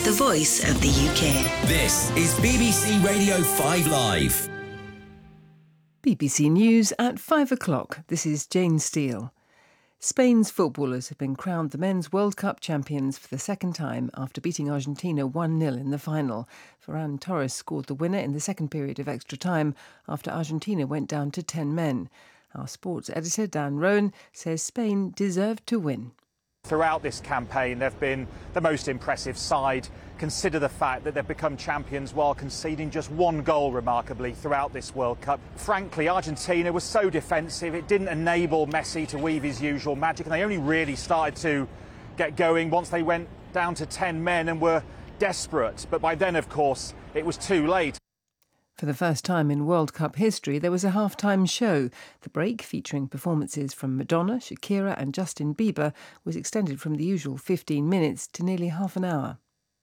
the voice of the UK. This is BBC Radio 5 Live. BBC News at 5 o'clock. This is Jane Steele. Spain's footballers have been crowned the Men's World Cup champions for the second time after beating Argentina 1-0 in the final. Ferran Torres scored the winner in the second period of extra time after Argentina went down to 10 men. Our sports editor, Dan Roan, says Spain deserved to win. Throughout this campaign, they've been the most impressive side. Consider the fact that they've become champions while conceding just one goal, remarkably, throughout this World Cup. Frankly, Argentina was so defensive, it didn't enable Messi to weave his usual magic, and they only really started to get going once they went down to 10 men and were desperate. But by then, of course, it was too late. For the first time in World Cup history, there was a half-time show. The break, featuring performances from Madonna, Shakira and Justin Bieber, was extended from the usual 15 minutes to nearly half an hour.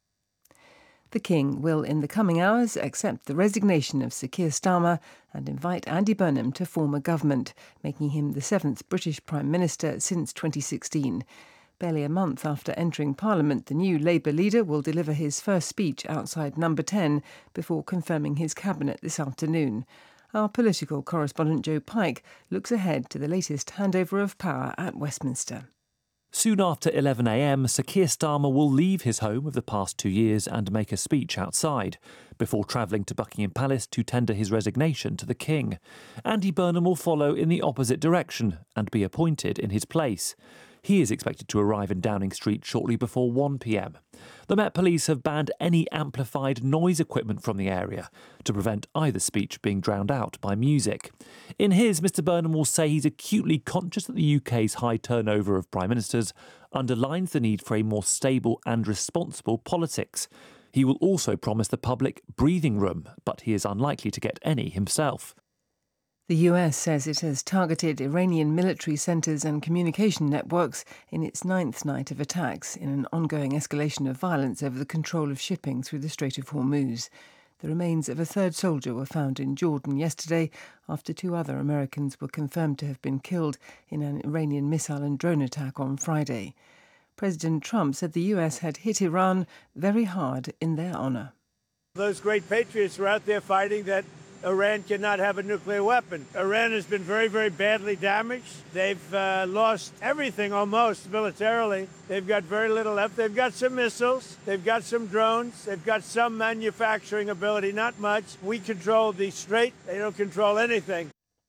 The King will, in the coming hours, accept the resignation of Sir Keir Starmer and invite Andy Burnham to form a government, making him the seventh British Prime Minister since 2016. Barely a month after entering Parliament, the new Labour leader will deliver his first speech outside Number 10 before confirming his cabinet this afternoon. Our political correspondent Joe Pike looks ahead to the latest handover of power at Westminster. Soon after 11 a.m, Sir Keir Starmer will leave his home of the past 2 years and make a speech outside, before travelling to Buckingham Palace to tender his resignation to the King. Andy Burnham will follow in the opposite direction and be appointed in his place. He is expected to arrive in Downing Street shortly before 1 p.m. The Met Police have banned any amplified noise equipment from the area to prevent either speech being drowned out by music. In his, Mr Burnham will say he's acutely conscious that the UK's high turnover of prime ministers underlines the need for a more stable and responsible politics. He will also promise the public breathing room, but he is unlikely to get any himself. The US says it has targeted Iranian military centres and communication networks in its ninth night of attacks in an ongoing escalation of violence over the control of shipping through the Strait of Hormuz. The remains of a third soldier were found in Jordan yesterday after 2 other Americans were confirmed to have been killed in an Iranian missile and drone attack on Friday. President Trump said the US had hit Iran very hard in their honour. Those great patriots were out there fighting that Iran cannot have a nuclear weapon. Iran has been very, very badly damaged. They've lost everything almost militarily. They've got very little left. They've got some missiles. They've got some drones. They've got some manufacturing ability, not much. We control the strait. They don't control anything.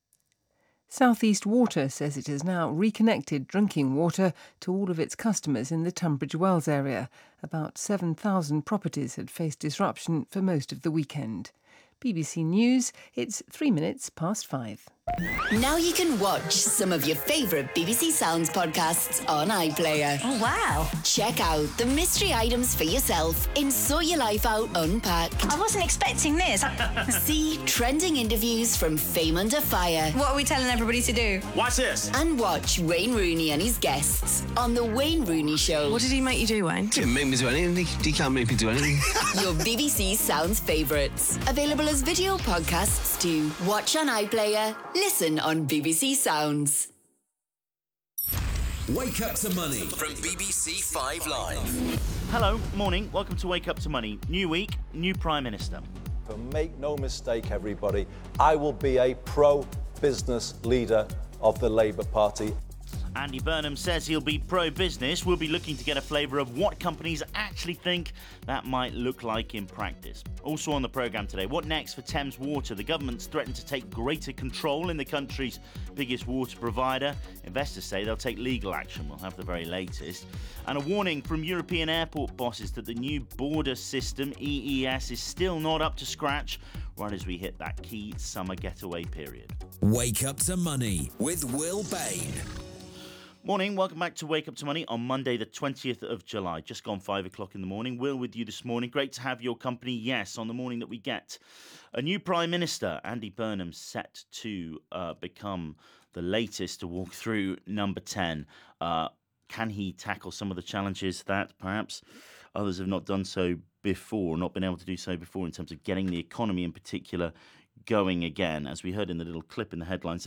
South East Water says it has now reconnected drinking water to all of its customers in the Tunbridge Wells area. About 7,000 properties had faced disruption for most of the weekend. BBC News, it's 3 minutes past 5. Now you can watch some of your favourite BBC Sounds podcasts on iPlayer. Oh, wow. Check out the mystery items for yourself in Sort Your Life Out Unpacked. I wasn't expecting this. See trending interviews from Fame Under Fire. What are we telling everybody to do? Watch this. And watch Wayne Rooney and his guests on The Wayne Rooney Show. What did he make you do, Wayne? Didn't make me do anything. He can't make me do anything. Your BBC Sounds favourites. Available as video podcasts too. Watch on iPlayer. Listen on BBC Sounds. Wake Up to Money from BBC 5 Live. Hello, morning. Welcome to Wake Up to Money. New week, new Prime Minister. But make no mistake, everybody, I will be a pro-business leader of the Labour Party. Andy Burnham says he'll be pro-business. We'll be looking to get a flavour of what companies actually think that might look like in practice. Also on the programme today, what next for Thames Water? The government's threatened to take greater control in the country's biggest water provider. Investors say they'll take legal action. We'll have the very latest. And a warning from European airport bosses that the new border system, EES, is still not up to scratch right as we hit that key summer getaway period. Wake Up to Money with Will Bain. Morning, welcome back to Wake Up to Money on Monday the 20th of July. Just gone 5 o'clock in the morning. Will with you this morning. Great to have your company, yes, on the morning that we get a new Prime Minister, Andy Burnham, set to become the latest to walk through Number 10. Can he tackle some of the challenges that perhaps others have not done so before, not been able to do so before in terms of getting the economy in particular going again? As we heard in the little clip in the headlines